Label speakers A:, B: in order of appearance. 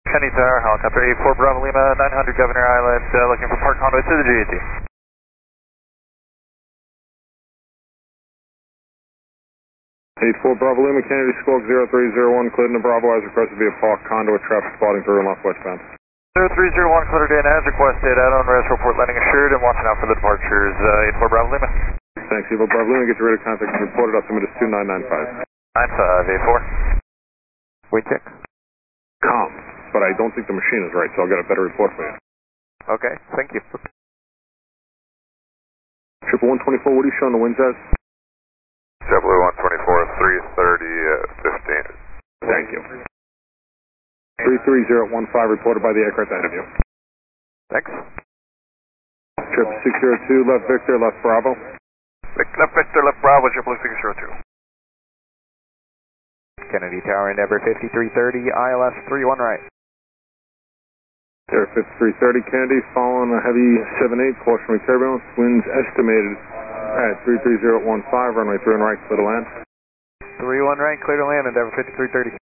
A: Kennedy Tower, helicopter 84 Bravo Lima, 900 Governor Island, looking for park conduit to the GAT.
B: 84 Bravo Lima, Kennedy Squawk 0301, cleared to Bravo as requested via park conduit, traffic spotting through and left westbound.
A: 0301, cleared in as requested, out on rest, report landing assured, and watching out for the departures, 84 Bravo Lima.
B: Thanks, 84 Bravo Lima, get your radar contact reported, altimeter is 2995.
A: 95, 84.
C: Wind check.
B: Calm, but I don't think the machine is right, so I'll get a better report for you.
C: Okay, thank you.
B: Triple 124, what are you showing the winds as?
D: Triple 124, 330, 15.
B: Thank you. 33015 reported by the aircraft ahead of you.
C: Thanks.
B: Trip 602, left Victor, left Bravo.
A: Left Victor, left Bravo, JetBlue 602.
C: Kennedy Tower, Endeavor 5330, ILS 31 right.
B: Air 5330, Kennedy, following a heavy 78, cautionary turbulence, winds estimated at 33015, runway 31 right, clear to land.
C: 31 right, clear to land, Endeavor 5330.